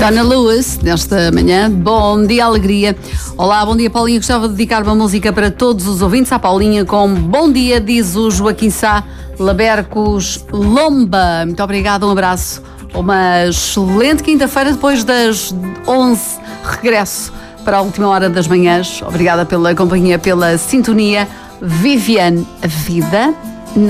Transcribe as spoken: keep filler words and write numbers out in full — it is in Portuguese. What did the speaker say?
Donna Lewis, nesta manhã. Bom dia, alegria. Olá, bom dia, Paulinha. Gostava de dedicar uma música para todos os ouvintes. À Paulinha com bom dia, diz o Joaquim Sá, Labercos Lomba. Muito obrigada, um abraço. Uma excelente quinta-feira, depois das onze, regresso para a última hora das manhãs. Obrigada pela companhia, pela sintonia. Viviane, a vida